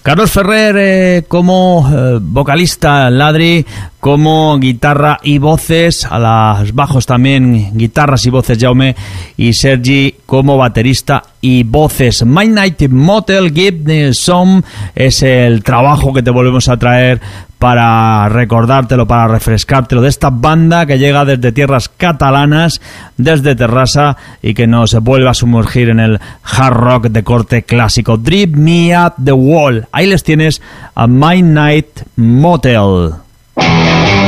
Carlos Ferrer como vocalista, Ladri como guitarra y voces, a los bajos también guitarras y voces Jaume, y Sergi como baterista y voces. Midnight Motel, Give Me Some es el trabajo que te volvemos a traer para recordártelo, para refrescártelo, de esta banda que llega desde tierras catalanas, desde Terrassa, y que nos vuelve a sumergir en el hard rock de corte clásico. Drive Me Up the Wall. Ahí les tienes a Midnight Motel.